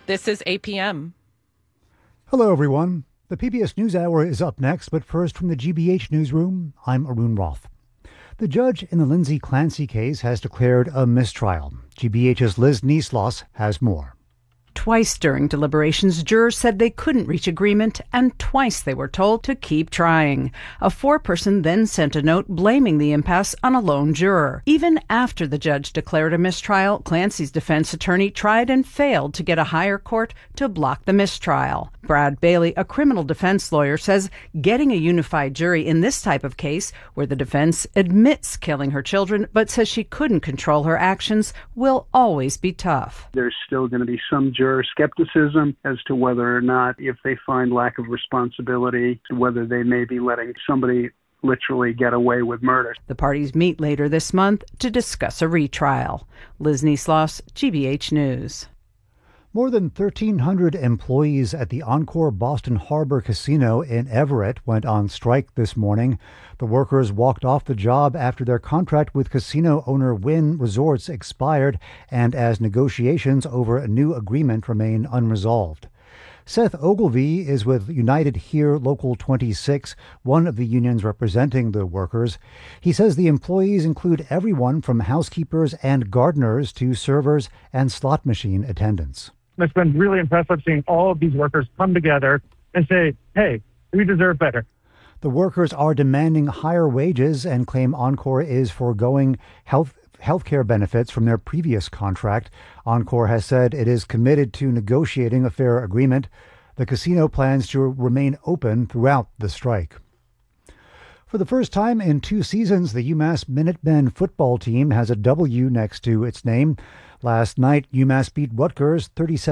This is APM. Hello, everyone. The PBS NewsHour is up next, but first from the GBH newsroom, I'm Arun Roth. The judge in the Lindsay Clancy case has declared a mistrial. GBH's Liz Niesloss has more. Twice during deliberations, jurors said they couldn't reach agreement, and twice they were told to keep trying. A foreperson then sent a note blaming the impasse on a lone juror. Even after the judge declared a mistrial, Clancy's defense attorney tried and failed to get a higher court to block the mistrial. Brad Bailey, a criminal defense lawyer, says getting a unified jury in this type of case, where the defense admits killing her children but says she couldn't control her actions, will always be tough. There's still going to be some juror skepticism as to whether or not, if they find lack of responsibility, whether they may be letting somebody literally get away with murder. The parties meet later this month to discuss a retrial. Liz Niesloss, GBH News. More than 1,300 employees at the Encore Boston Harbor Casino in Everett went on strike this morning. The workers walked off the job after their contract with casino owner Wynn Resorts expired and as negotiations over a new agreement remain unresolved. Seth Ogilvie is with United Here Local 26, one of the unions representing the workers. He says the employees include everyone from housekeepers and gardeners to servers and slot machine attendants. It's been really impressive seeing all of these workers come together and say, hey, we deserve better. The workers are demanding higher wages and claim Encore is foregoing healthcare benefits from their previous contract. Encore has said it is committed to negotiating a fair agreement. The casino plans to remain open throughout the strike. For the first time in 2 seasons, the UMass Minutemen football team has a W next to its name. Last night, UMass beat Rutgers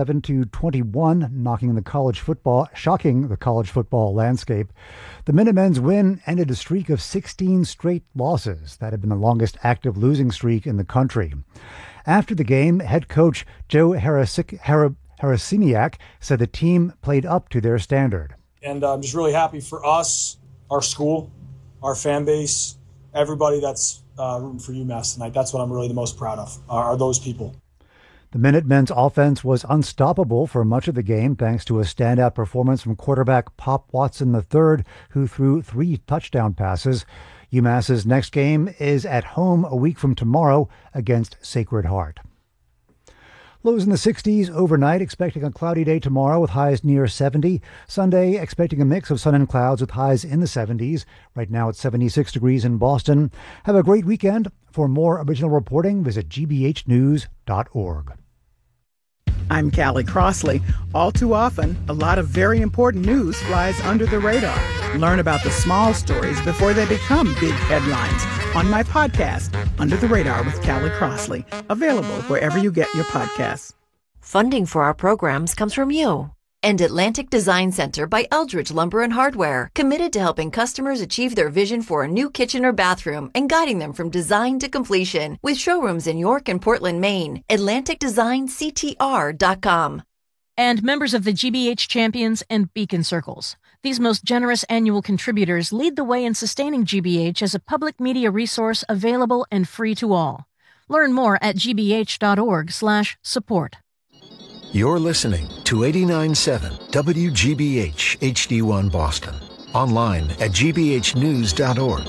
37-21, shocking the college football landscape. The Minutemen's win ended a streak of 16 straight losses. That had been the longest active losing streak in the country. After the game, head coach Joe Harasimiak said the team played up to their standard. And I'm just really happy for us, our school, our fan base, everybody that's rooting for UMass tonight. That's what I'm really the most proud of, are those people. The Minutemen's offense was unstoppable for much of the game thanks to a standout performance from quarterback Pop Watson III, who threw 3 touchdown passes. UMass's next game is at home a week from tomorrow against Sacred Heart. Lows in the 60s overnight, expecting a cloudy day tomorrow with highs near 70. Sunday, expecting a mix of sun and clouds with highs in the 70s. Right now it's 76 degrees in Boston. Have a great weekend. For more original reporting, visit gbhnews.org. I'm Callie Crossley. All too often, a lot of very important news flies under the radar. Learn about the small stories before they become big headlines on my podcast, Under the Radar with Callie Crossley, available wherever you get your podcasts. Funding for our programs comes from you and Atlantic Design Center by Eldridge Lumber and Hardware, committed to helping customers achieve their vision for a new kitchen or bathroom and guiding them from design to completion, with showrooms in York and Portland, Maine. AtlanticDesignCTR.com. And members of the GBH Champions and Beacon Circles. These most generous annual contributors lead the way in sustaining GBH as a public media resource available and free to all. Learn more at gbh.org/support. You're listening to 89.7 WGBH HD1 Boston. Online at gbhnews.org.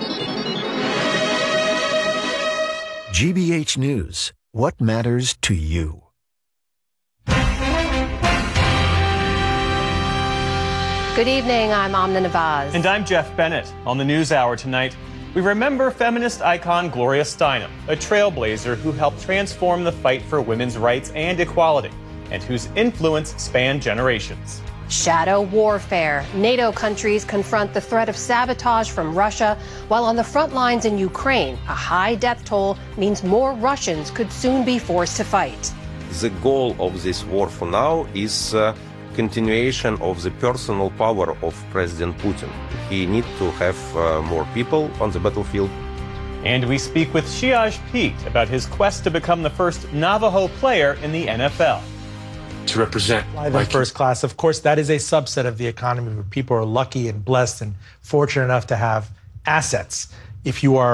GBH News. What matters to you? Good evening, I'm Amna Nawaz. And I'm Jeff Bennett. On the NewsHour tonight, we remember feminist icon Gloria Steinem, a trailblazer who helped transform the fight for women's rights and equality, and whose influence spanned generations. Shadow warfare. NATO countries confront the threat of sabotage from Russia, while on the front lines in Ukraine, a high death toll means more Russians could soon be forced to fight. The goal of this war for now is continuation of the personal power of President Putin. He needs to have more people on the battlefield. And we speak with Shiaj Pete about his quest to become the first Navajo player in the NFL. To represent the first class. Of course, that is a subset of the economy where people are lucky and blessed and fortunate enough to have assets. If you are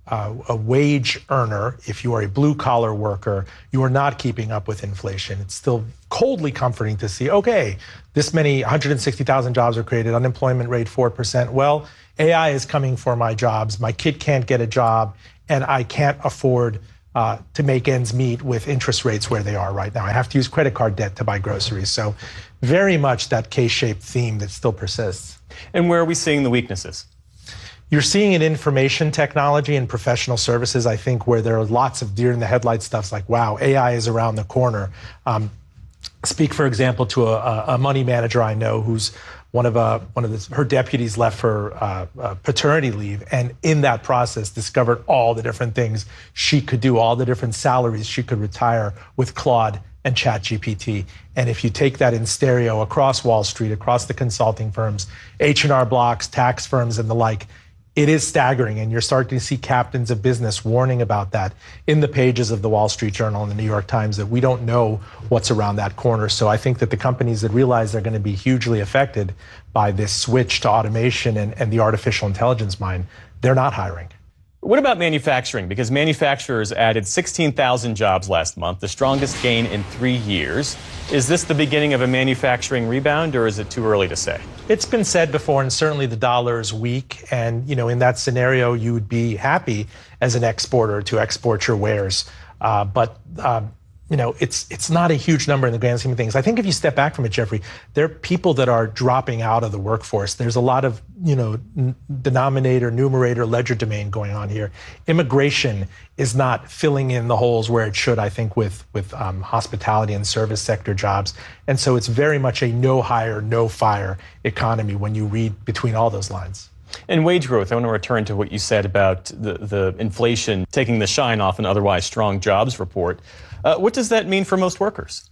a wage earner, if you are a blue-collar worker, you are not keeping up with inflation. It's still coldly comforting to see, okay, this many 160,000 jobs are created, unemployment rate 4%. Well, AI is coming for my jobs. My kid can't get a job, and I can't afford to make ends meet with interest rates where they are right now. I have to use credit card debt to buy groceries. So very much that K-shaped theme that still persists. And where are we seeing the weaknesses? You're seeing in information technology and professional services, I think, where there are lots of deer-in-the-headlight stuff like, wow, AI is around the corner. Speak, for example, to a money manager I know who's her deputies left for paternity leave, and in that process discovered all the different things she could do, all the different salaries she could retire with Claude and ChatGPT. And if you take that in stereo across Wall Street, across the consulting firms, H&R Blocks, tax firms, and the like, it is staggering, and you're starting to see captains of business warning about that in the pages of the Wall Street Journal and the New York Times, that we don't know what's around that corner. So I think that the companies that realize they're going to be hugely affected by this switch to automation and the artificial intelligence mine, they're not hiring. What about manufacturing? Because manufacturers added 16,000 jobs last month, the strongest gain in 3 years. Is this the beginning of a manufacturing rebound, or is it too early to say? It's been said before, and certainly the dollar is weak. And, in that scenario, you would be happy as an exporter to export your wares. It's not a huge number in the grand scheme of things. I think if you step back from it, Jeffrey, there are people that are dropping out of the workforce. There's a lot of, denominator, numerator, ledger domain going on here. Immigration is not filling in the holes where it should, I think, with hospitality and service sector jobs. And so it's very much a no hire, no fire economy when you read between all those lines. And wage growth, I want to return to what you said about the inflation taking the shine off an otherwise strong jobs report. What does that mean for most workers?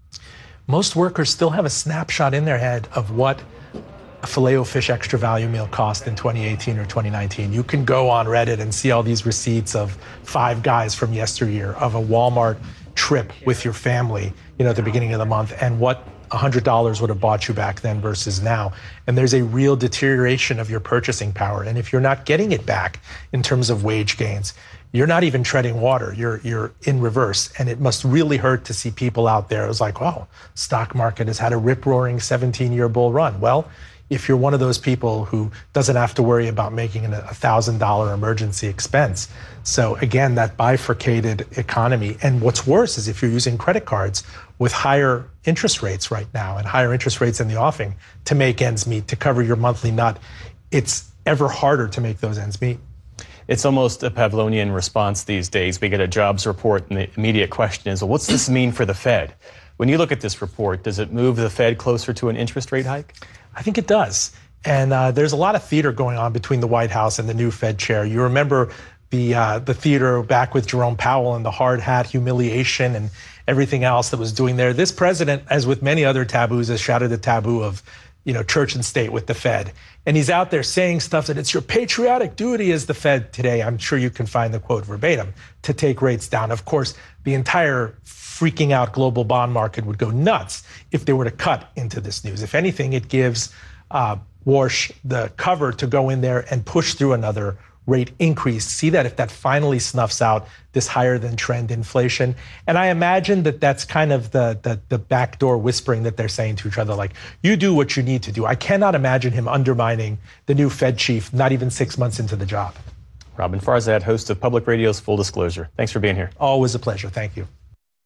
Most workers still have a snapshot in their head of what a Filet-O-Fish extra value meal cost in 2018 or 2019. You can go on Reddit and see all these receipts of Five Guys from yesteryear, of a Walmart trip with your family, at the beginning of the month, and what $100 would have bought you back then versus now. And there's a real deterioration of your purchasing power. And if you're not getting it back in terms of wage gains, you're not even treading water. You're in reverse. And it must really hurt to see people out there. It was like, wow, stock market has had a rip-roaring 17-year bull run. Well, if you're one of those people who doesn't have to worry about making a $1,000 emergency expense. So again, that bifurcated economy. And what's worse is if you're using credit cards with higher interest rates right now and higher interest rates in the offing to make ends meet, to cover your monthly nut, it's ever harder to make those ends meet. It's almost a Pavlovian response these days. We get a jobs report, and the immediate question is, well, what's this mean for the Fed? When you look at this report, does it move the Fed closer to an interest rate hike? I think it does. And there's a lot of theater going on between the White House and the new Fed chair. You remember the theater back with Jerome Powell and the hard hat humiliation and everything else that was doing there. This president, as with many other taboos, has shattered the taboo of church and state with the Fed. And he's out there saying stuff that it's your patriotic duty as the Fed today. I'm sure you can find the quote verbatim, to take rates down. Of course, the entire freaking out global bond market would go nuts if they were to cut into this news. If anything, it gives Warsh the cover to go in there and push through another rate increase. See that if that finally snuffs out this higher than trend inflation. And I imagine that that's kind of the backdoor whispering that they're saying to each other, like, you do what you need to do. I cannot imagine him undermining the new Fed chief, not even 6 months into the job. Robin Farzad, host of Public Radio's Full Disclosure. Thanks for being here. Always a pleasure. Thank you.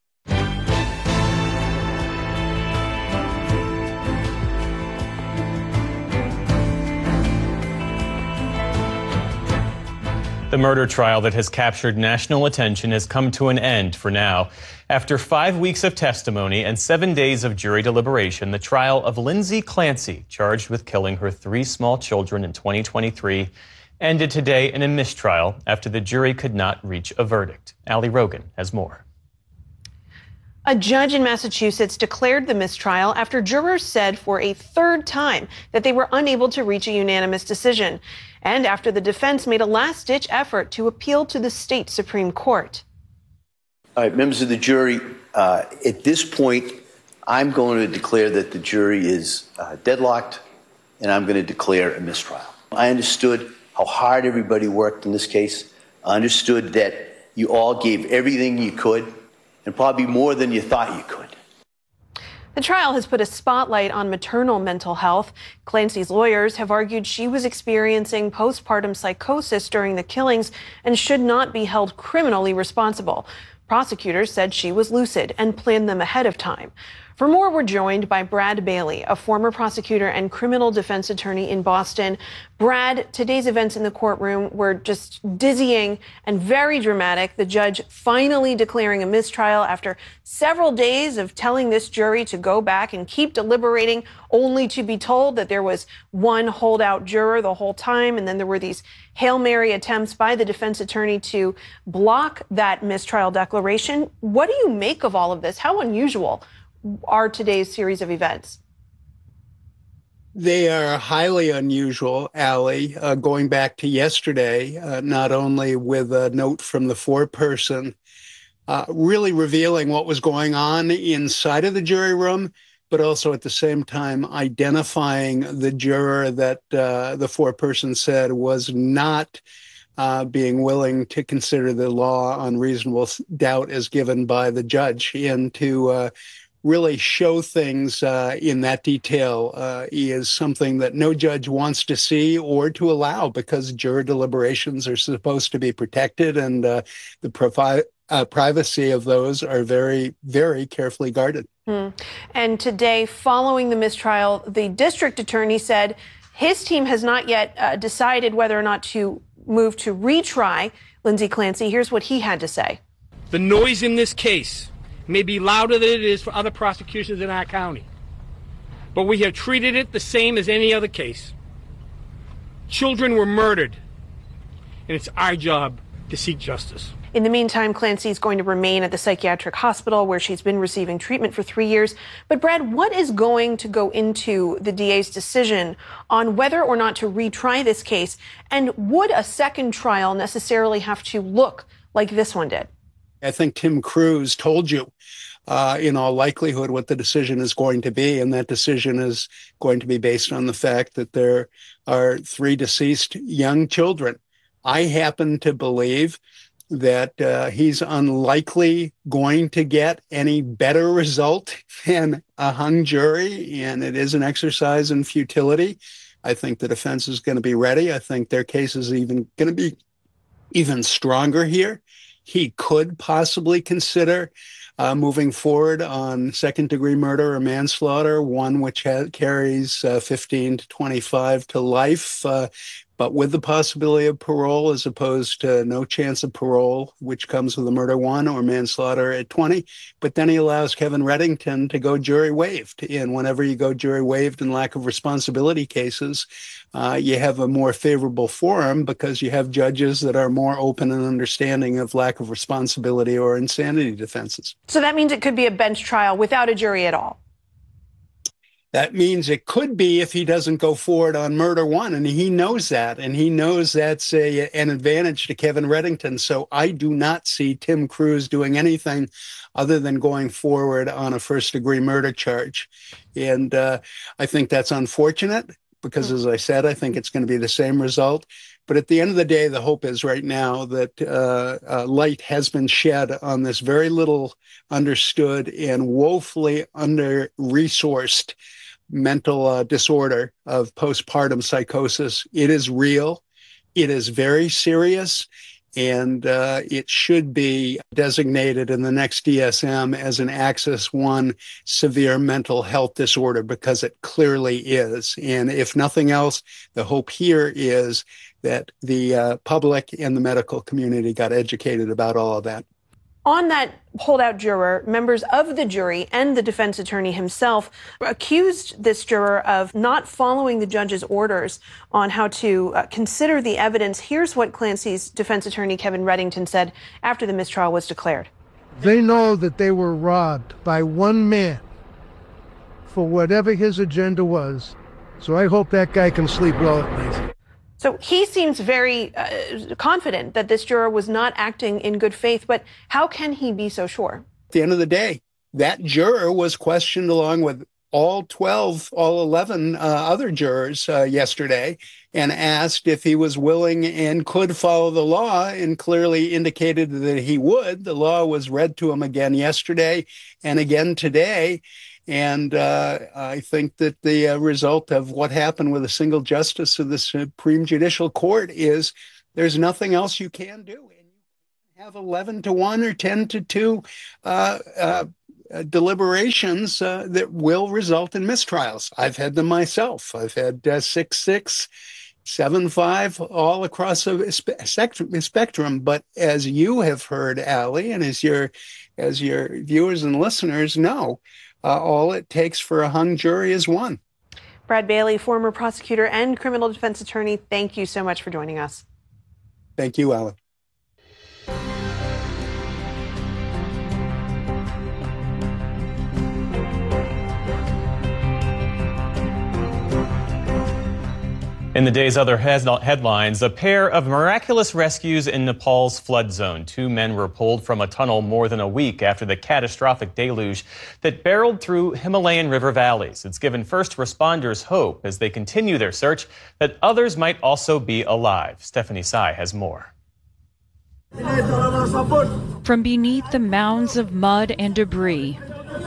The murder trial that has captured national attention has come to an end for now. After 5 weeks of testimony and 7 days of jury deliberation, the trial of Lindsay Clancy, charged with killing her 3 small children in 2023, ended today in a mistrial after the jury could not reach a verdict. Ali Rogan has more. A judge in Massachusetts declared the mistrial after jurors said for a third time that they were unable to reach a unanimous decision, and after the defense made a last-ditch effort to appeal to the state Supreme Court. All right, members of the jury, at this point, I'm going to declare that the jury is deadlocked, and I'm going to declare a mistrial. I understood how hard everybody worked in this case. understood that you all gave everything you could, and probably more than you thought you could. The trial has put a spotlight on maternal mental health. Clancy's lawyers have argued she was experiencing postpartum psychosis during the killings and should not be held criminally responsible. Prosecutors said she was lucid and planned them ahead of time. For more, we're joined by Brad Bailey, a former prosecutor and criminal defense attorney in Boston. Brad, today's events in the courtroom were just dizzying and very dramatic. The judge finally declaring a mistrial after several days of telling this jury to go back and keep deliberating, only to be told that there was one holdout juror the whole time. And then there were these Hail Mary attempts by the defense attorney to block that mistrial declaration. What do you make of all of this? How unusual are today's series of events? They are highly unusual, Allie, going back to yesterday, not only with a note from the foreperson, really revealing what was going on inside of the jury room, but also at the same time identifying the juror that the foreperson said was not being willing to consider the law on reasonable doubt as given by the judge, and to really show things in that detail is something that no judge wants to see or to allow, because juror deliberations are supposed to be protected, and the privacy of those are very, very carefully guarded. And today, following the mistrial, the district attorney said his team has not yet decided whether or not to move to retry Lindsay Clancy. Here's what he had to say. The noise in this case may be louder than it is for other prosecutions in our county, but we have treated it the same as any other case. Children were murdered, and it's our job to seek justice. In the meantime, Clancy is going to remain at the psychiatric hospital where she's been receiving treatment for 3 years. But Brad, what is going to go into the DA's decision on whether or not to retry this case? And would a second trial necessarily have to look like this one did? I think Tim Cruz told you in all likelihood what the decision is going to be, and that decision is going to be based on the fact that there are 3 deceased young children. I happen to believe that he's unlikely going to get any better result than a hung jury, and it is an exercise in futility. I think the defense is going to be ready. I think their case is even going to be even stronger here. He could possibly consider moving forward on second-degree murder or manslaughter, one which carries 15 to 25 to life, but with the possibility of parole as opposed to no chance of parole, which comes with a murder 1 or manslaughter at 20. But then he allows Kevin Reddington to go jury waived. And whenever you go jury waived in lack of responsibility cases, you have a more favorable forum because you have judges that are more open and understanding of lack of responsibility or insanity defenses. So that means it could be a bench trial without a jury at all. That means it could be if he doesn't go forward on murder 1, and he knows that, and he knows that's an advantage to Kevin Reddington. So I do not see Tim Cruz doing anything other than going forward on a first-degree murder charge. And I think that's unfortunate because, as I said, I think it's going to be the same result. But at the end of the day, the hope is right now that light has been shed on this very little understood and woefully under-resourced mental disorder of postpartum psychosis. It is real. It is very serious. And it should be designated in the next DSM as an Axis 1 severe mental health disorder, because it clearly is. And if nothing else, the hope here is that the public and the medical community got educated about all of that. On that holdout juror, members of the jury and the defense attorney himself accused this juror of not following the judge's orders on how to consider the evidence. Here's what Clancy's defense attorney, Kevin Reddington, said after the mistrial was declared. They know that they were robbed by one man for whatever his agenda was. So I hope that guy can sleep well at night. So he seems very confident that this juror was not acting in good faith, but how can he be so sure? At the end of the day, that juror was questioned along with all 11 other jurors yesterday and asked if he was willing and could follow the law, and clearly indicated that he would. The law was read to him again yesterday and again today. And I think that the result of what happened with a single justice of the Supreme Judicial Court is there's nothing else you can do. And you have 11-1 or 10-2 deliberations that will result in mistrials. I've had them myself. I've had 6-6, 7-5, all across a spectrum. But as you have heard, Allie, and as your viewers and listeners know, all it takes for a hung jury is one. Brad Bailey, former prosecutor and criminal defense attorney, thank you so much for joining us. Thank you, Allie. In the day's other headlines, a pair of miraculous rescues in Nepal's flood zone. 2 men were pulled from a tunnel more than a week after the catastrophic deluge that barreled through Himalayan river valleys. It's given first responders hope as they continue their search that others might also be alive. Stephanie Tsai has more. From beneath the mounds of mud and debris,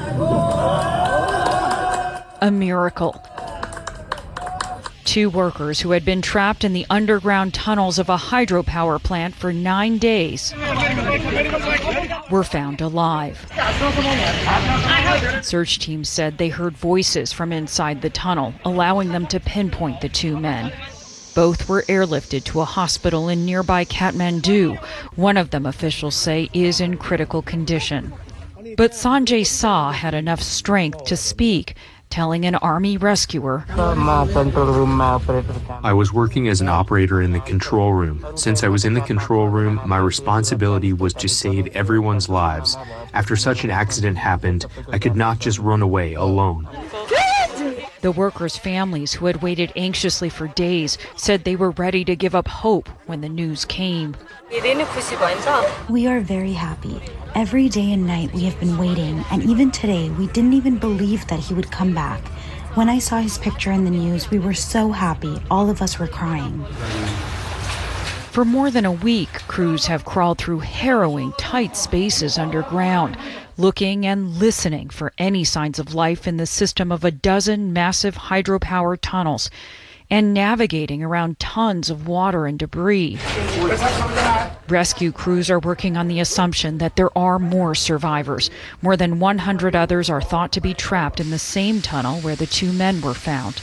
a miracle. 2 workers who had been trapped in the underground tunnels of a hydropower plant for 9 days were found alive. Search teams said they heard voices from inside the tunnel, allowing them to pinpoint the 2 men. Both were airlifted to a hospital in nearby Kathmandu. One of them, officials say, is in critical condition. But Sanjay Saw had enough strength to speak, telling an army rescuer, I was working as an operator in the control room. Since I was in the control room, my responsibility was to save everyone's lives. After such an accident happened, I could not just run away alone. The workers' families, who had waited anxiously for days, said they were ready to give up hope when the news came. We are very happy. Every day and night we have been waiting, and even today we didn't even believe that he would come back. When I saw his picture in the news, we were so happy. All of us were crying. For more than a week, crews have crawled through harrowing, tight spaces underground, looking and listening for any signs of life in the system of a dozen massive hydropower tunnels, and navigating around tons of water and debris. Rescue crews are working on the assumption that there are more survivors. More than 100 others are thought to be trapped in the same tunnel where the 2 men were found.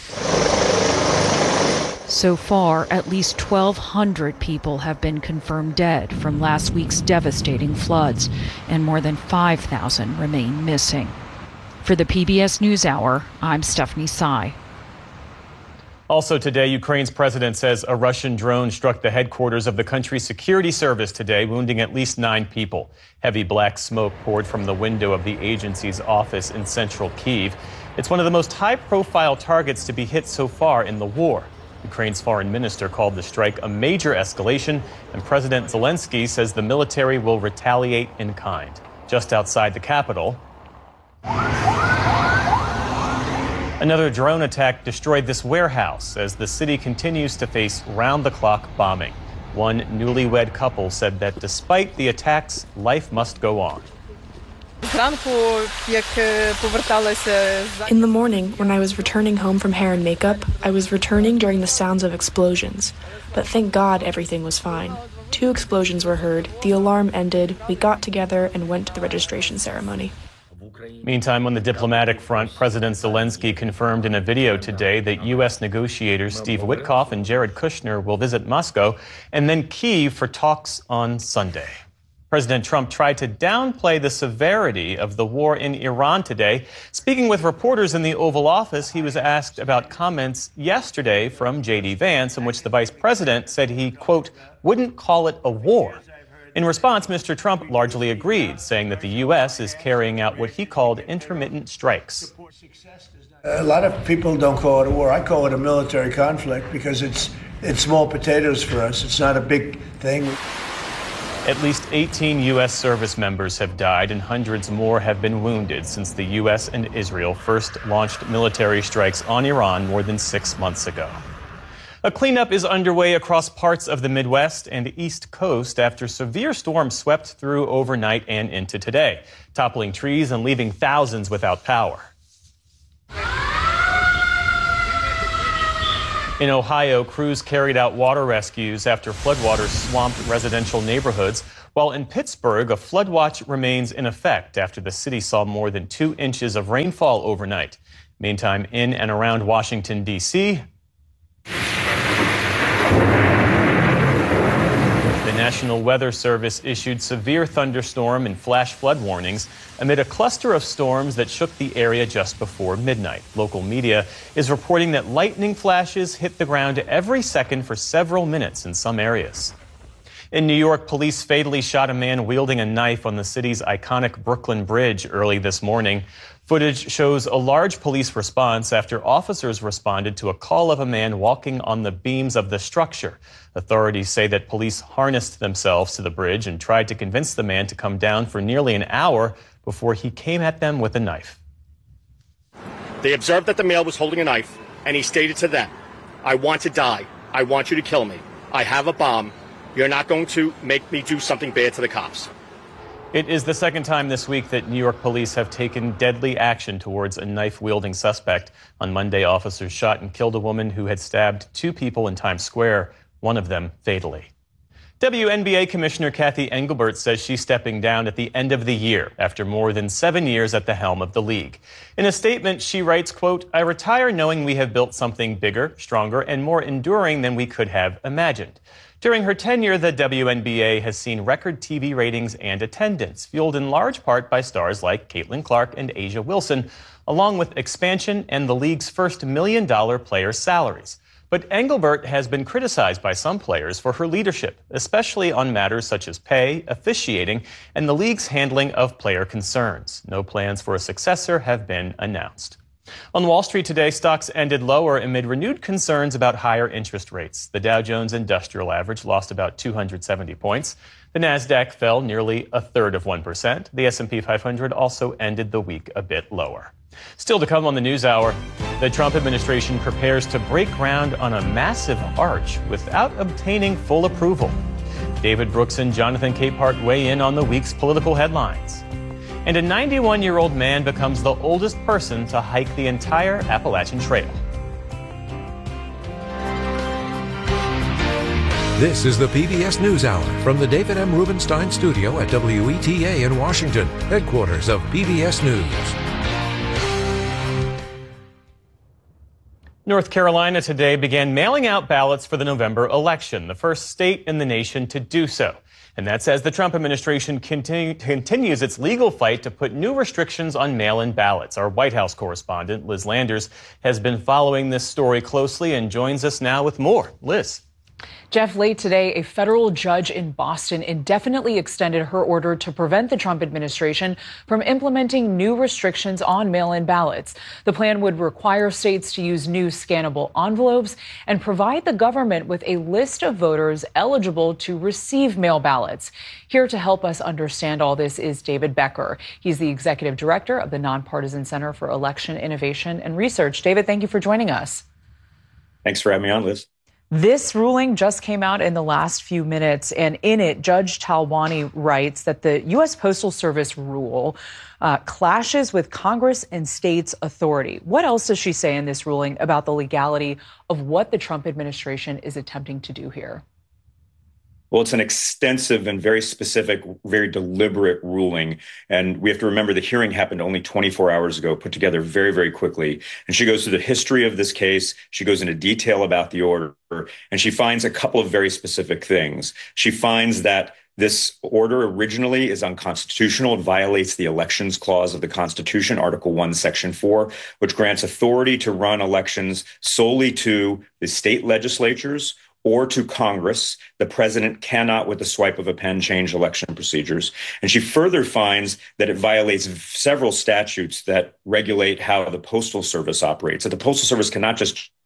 So far, at least 1,200 people have been confirmed dead from last week's devastating floods, and more than 5,000 remain missing. For the PBS NewsHour, I'm Stephanie Tsai. Also today, Ukraine's president says a Russian drone struck the headquarters of the country's security service today, wounding at least 9 people. Heavy black smoke poured from the window of the agency's office in central Kyiv. It's one of the most high-profile targets to be hit so far in the war. Ukraine's foreign minister called the strike a major escalation, and President Zelensky says the military will retaliate in kind. Just outside the capital, another drone attack destroyed this warehouse as the city continues to face round-the-clock bombing. One newlywed couple said that despite the attacks, life must go on. In the morning, when I was returning home from hair and makeup, I was returning during the sounds of explosions. But thank God everything was fine. 2 explosions were heard, the alarm ended, we got together and went to the registration ceremony. Meantime, on the diplomatic front, President Zelensky confirmed in a video today that U.S. negotiators Steve Witkoff and Jared Kushner will visit Moscow and then Kyiv for talks on Sunday. President Trump tried to downplay the severity of the war in Iran today. Speaking with reporters in the Oval Office, he was asked about comments yesterday from J.D. Vance in which the vice president said he, quote, wouldn't call it a war. In response, Mr. Trump largely agreed, saying that the U.S. is carrying out what he called intermittent strikes. A lot of people don't call it a war. I call it a military conflict because it's small potatoes for us. It's not a big thing. At least 18 U.S. service members have died and hundreds more have been wounded since the U.S. and Israel first launched military strikes on Iran more than 6 months ago. A cleanup is underway across parts of the Midwest and East Coast after severe storms swept through overnight and into today, toppling trees and leaving thousands without power. In Ohio, crews carried out water rescues after floodwaters swamped residential neighborhoods, while in Pittsburgh, a flood watch remains in effect after the city saw more than 2 inches of rainfall overnight. Meantime, in and around Washington, D.C., the National Weather Service issued severe thunderstorm and flash flood warnings amid a cluster of storms that shook the area just before midnight. Local media is reporting that lightning flashes hit the ground every second for several minutes in some areas. In New York, police fatally shot a man wielding a knife on the city's iconic Brooklyn Bridge early this morning. Footage shows a large police response after officers responded to a call of a man walking on the beams of the structure. Authorities say that police harnessed themselves to the bridge and tried to convince the man to come down for nearly an hour before he came at them with a knife. They observed that the male was holding a knife, and he stated to them, "I want to die. I want you to kill me. I have a bomb. You're not going to make me do something bad to the cops." It is the second time this week that New York police have taken deadly action towards a knife-wielding suspect. On Monday, officers shot and killed a woman who had stabbed 2 people in Times Square, one of them fatally. WNBA Commissioner Kathy Engelbert says she's stepping down at the end of the year after more than 7 years at the helm of the league. In a statement, she writes, quote, "I retire knowing we have built something bigger, stronger, and more enduring than we could have imagined." During her tenure, the WNBA has seen record TV ratings and attendance, fueled in large part by stars like Caitlin Clark and A'ja Wilson, along with expansion and the league's first $1 million player salaries. But Engelbert has been criticized by some players for her leadership, especially on matters such as pay, officiating, and the league's handling of player concerns. No plans for a successor have been announced. On Wall Street today, stocks ended lower amid renewed concerns about higher interest rates. The Dow Jones Industrial Average lost about 270 points. The Nasdaq fell nearly 1/3%. The S&P 500 also ended the week a bit lower. Still to come on the News Hour, the Trump administration prepares to break ground on a massive arch without obtaining full approval. David Brooks and Jonathan Capehart weigh in on the week's political headlines. And a 91-year-old man becomes the oldest person to hike the entire Appalachian Trail. This is the PBS NewsHour from the David M. Rubenstein studio at WETA in Washington, headquarters of PBS News. North Carolina today began mailing out ballots for the November election, the first state in the nation to do so. And that's as the Trump administration continues its legal fight to put new restrictions on mail-in ballots. Our White House correspondent, Liz Landers, has been following this story closely and joins us now with more. Liz. Jeff, late today, a federal judge in Boston indefinitely extended her order to prevent the Trump administration from implementing new restrictions on mail-in ballots. The plan would require states to use new scannable envelopes and provide the government with a list of voters eligible to receive mail ballots. Here to help us understand all this is David Becker. He's the executive director of the Nonpartisan Center for Election Innovation and Research. David, thank you for joining us. Thanks for having me on, Liz. This ruling just came out in the last few minutes, and in it, Judge Talwani writes that the U.S. Postal Service rule clashes with Congress and states' authority. What else does she say in this ruling about the legality of what the Trump administration is attempting to do here? Well, it's an extensive and very specific, very deliberate ruling. And we have to remember the hearing happened only 24 hours ago, put together very, very quickly. And she goes through the history of this case. She goes into detail about the order, and she finds a couple of very specific things. She finds that this order originally is unconstitutional. It violates the Elections Clause of the Constitution, Article 1, Section 4, which grants authority to run elections solely to the state legislatures or to Congress. The president cannot, with the swipe of a pen, change election procedures. And she further finds that it violates several statutes that regulate how the Postal Service operates. That the Postal Service cannot just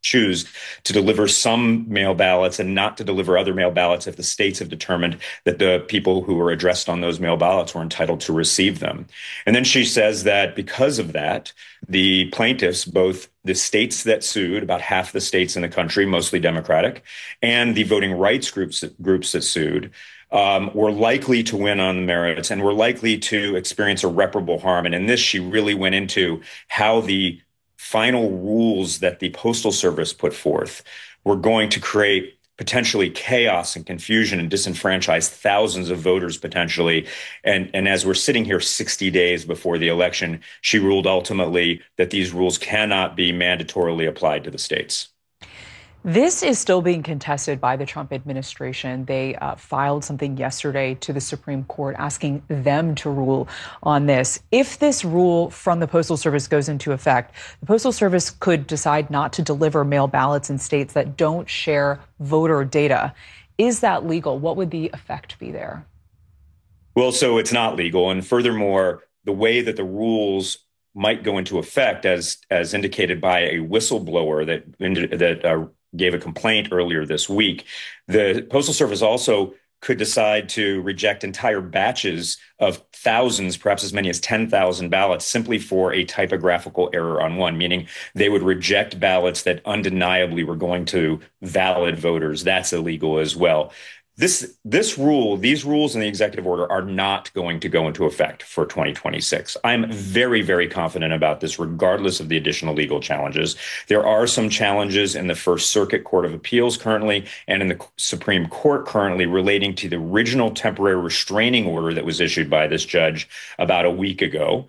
choose to deliver some mail ballots and not to deliver other mail ballots if the states have determined that the people who were addressed on those mail ballots were entitled to receive them. And then she says that because of that, the plaintiffs, both the states that sued, about half the states in the country, mostly Democratic, and the voting rights groups that sued, were likely to win on the merits and were likely to experience irreparable harm. And in this, she really went into how the final rules that the Postal Service put forth were going to create potentially chaos and confusion and disenfranchise thousands of voters potentially. And as we're sitting here 60 days before the election, she ruled ultimately that these rules cannot be mandatorily applied to the states. This is still being contested by the Trump administration. They filed something yesterday to the Supreme Court asking them to rule on this. If this rule from the Postal Service goes into effect, the Postal Service could decide not to deliver mail ballots in states that don't share voter data. Is that legal? What would the effect be there? Well, so it's not legal. And furthermore, the way that the rules might go into effect, as indicated by a whistleblower that gave a complaint earlier this week, the Postal Service also could decide to reject entire batches of thousands, perhaps as many as 10,000 ballots simply for a typographical error on one, meaning they would reject ballots that undeniably were going to valid voters. That's illegal as well. These rules in the executive order are not going to go into effect for 2026. I'm very, very confident about this, regardless of the additional legal challenges. There are some challenges in the First Circuit Court of Appeals currently and in the Supreme Court currently relating to the original temporary restraining order that was issued by this judge about a week ago.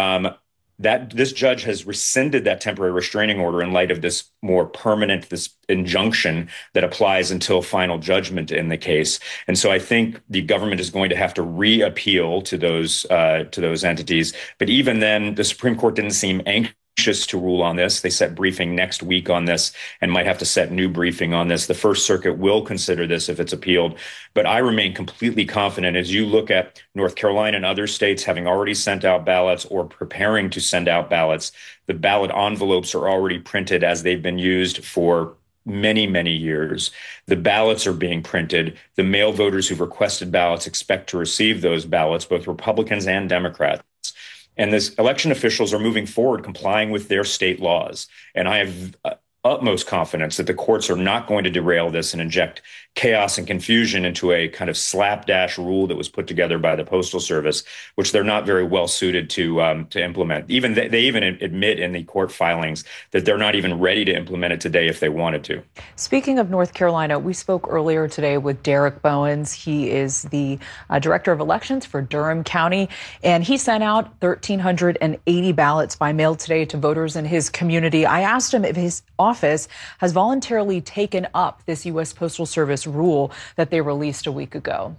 That this judge has rescinded that temporary restraining order in light of this more permanent, this injunction that applies until final judgment in the case. And so I think the government is going to have to reappeal to those entities. But even then, the Supreme Court didn't seem anxious to rule on this. They set briefing next week on this and might have to set new briefing on this. The First Circuit will consider this if it's appealed. But I remain completely confident as you look at North Carolina and other states having already sent out ballots or preparing to send out ballots. The ballot envelopes are already printed as they've been used for many, many years. The ballots are being printed. The mail voters who've requested ballots expect to receive those ballots, both Republicans and Democrats. And this election officials are moving forward, complying with their state laws. And I have utmost confidence that the courts are not going to derail this and inject chaos and confusion into a kind of slapdash rule that was put together by the Postal Service, which they're not very well suited to implement. Even they even admit in the court filings that they're not even ready to implement it today if they wanted to. Speaking of North Carolina, we spoke earlier today with Derek Bowens. He is the director of elections for Durham County, and he sent out 1,380 ballots by mail today to voters in his community. I asked him if his office has voluntarily taken up this U.S. Postal Service rule that they released a week ago.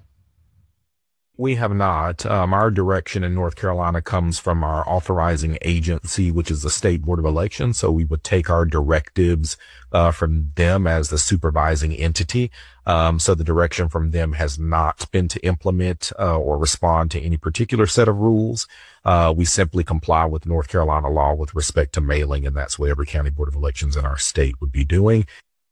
We have not. Our direction in North Carolina comes from our authorizing agency, which is the State Board of Elections. So we would take our directives from them as the supervising entity. So the direction from them has not been to implement or respond to any particular set of rules. We simply comply with North Carolina law with respect to mailing, and that's what every county board of elections in our state would be doing.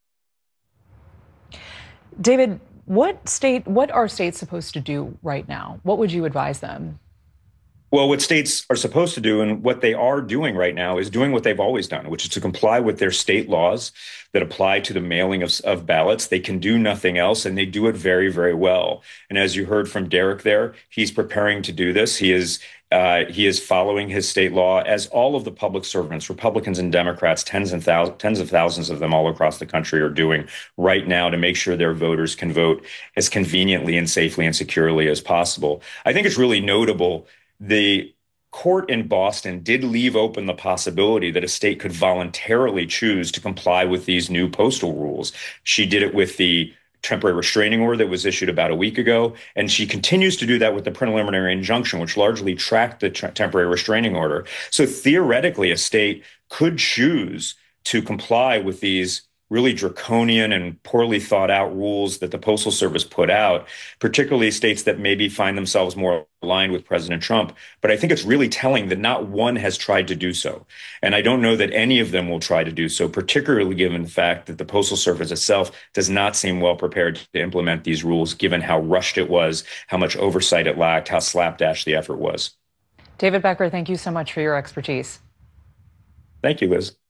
David, what are states supposed to do right now? What would you advise them? Well, what states are supposed to do and what they are doing right now is doing what they've always done, which is to comply with their state laws that apply to the mailing of ballots. They can do nothing else, and they do it very, very well. And as you heard from Derek there, he's preparing to do this. He is following his state law, as all of the public servants, Republicans and Democrats, tens of thousands of them all across the country are doing right now to make sure their voters can vote as conveniently and safely and securely as possible. I think it's really notable. The court in Boston did leave open the possibility that a state could voluntarily choose to comply with these new postal rules. She did it with the temporary restraining order that was issued about a week ago, and she continues to do that with the preliminary injunction, which largely tracked the temporary restraining order. So theoretically, a state could choose to comply with these really draconian and poorly thought out rules that the Postal Service put out, particularly states that maybe find themselves more aligned with President Trump. But I think it's really telling that not one has tried to do so. And I don't know that any of them will try to do so, particularly given the fact that the Postal Service itself does not seem well prepared to implement these rules, given how rushed it was, how much oversight it lacked, how slapdash the effort was. David Becker, thank you so much for your expertise. Thank you, Liz.